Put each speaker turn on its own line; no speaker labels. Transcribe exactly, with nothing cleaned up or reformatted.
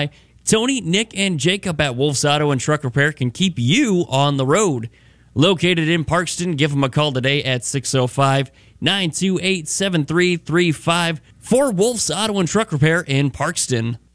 by. Tony, Nick, and Jacob at Wolf's Auto and Truck Repair can keep you on the road. Located in Parkston, give them a call today at six oh five, nine two eight, seven three three five for Wolf's Auto and Truck Repair in Parkston.